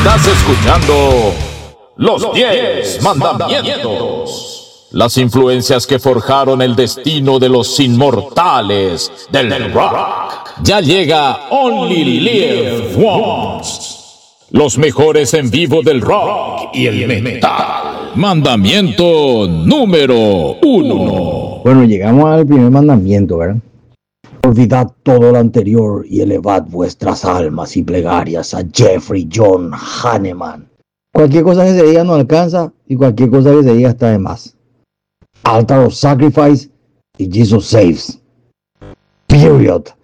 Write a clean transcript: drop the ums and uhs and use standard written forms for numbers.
Estás escuchando Los 10 Mandamientos. Las influencias que forjaron el destino de los inmortales del rock. Ya llega Only Live Once. Los mejores en vivo del rock y el metal. Mandamiento número 1. Bueno, llegamos al primer mandamiento, ¿verdad? Olvidad todo lo anterior y elevad vuestras almas y plegarias a Jeffrey John Hanneman. Cualquier cosa que se diga no alcanza y cualquier cosa que se diga está de más. Altar of Sacrifice y Jesus Saves. Period.